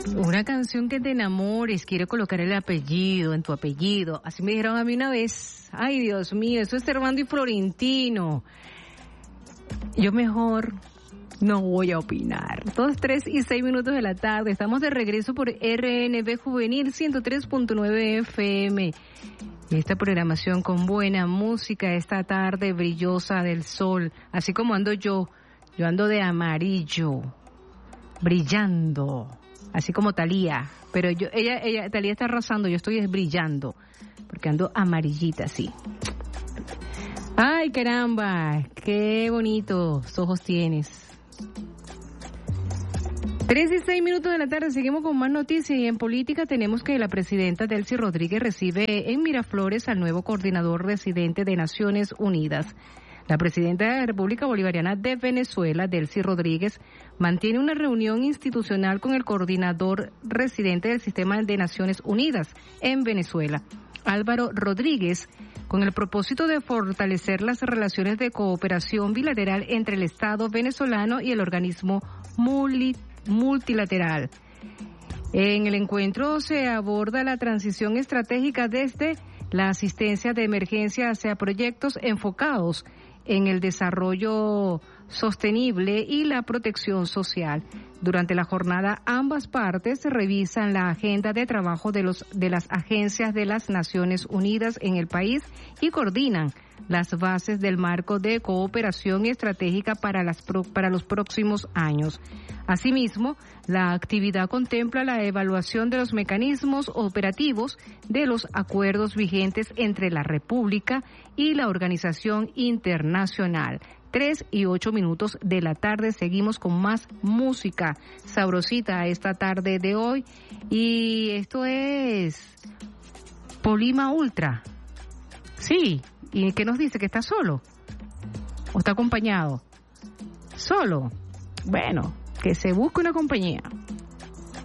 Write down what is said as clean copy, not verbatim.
Una canción que te enamores, quiero colocar el apellido en tu apellido. Así me dijeron a mí una vez. Ay, Dios mío, eso es Servando y Florentino. Yo mejor no voy a opinar. 2:03:06 de la tarde. Estamos de regreso por RNB Juvenil 103.9 FM. Esta programación con buena música esta tarde brillosa del sol. Así como ando yo ando de amarillo, brillando. Así como Thalía, pero Thalía está arrasando, yo estoy brillando, porque ando amarillita así. Ay, caramba, qué bonitos ojos tienes. 3:06 de la tarde, seguimos con más noticias y en política tenemos que la presidenta Delcy Rodríguez recibe en Miraflores al nuevo coordinador residente de Naciones Unidas. La presidenta de la República Bolivariana de Venezuela, Delcy Rodríguez, mantiene una reunión institucional con el coordinador residente del Sistema de Naciones Unidas en Venezuela, Álvaro Rodríguez, con el propósito de fortalecer las relaciones de cooperación bilateral entre el Estado venezolano y el organismo multilateral. En el encuentro se aborda la transición estratégica desde la asistencia de emergencia hacia proyectos enfocados en el desarrollo sostenible y la protección social. Durante la jornada, ambas partes revisan la agenda de trabajo de las agencias de las Naciones Unidas en el país y coordinan las bases del marco de cooperación estratégica para los próximos años. Asimismo, la actividad contempla la evaluación de los mecanismos operativos de los acuerdos vigentes entre la República y la organización internacional. 3:08 de la tarde, seguimos con más música sabrosita esta tarde de hoy. Y esto es Polima Ultra. Sí, ¿y qué nos dice? ¿Que está solo? ¿O está acompañado? ¿Solo? Bueno, que se busque una compañía.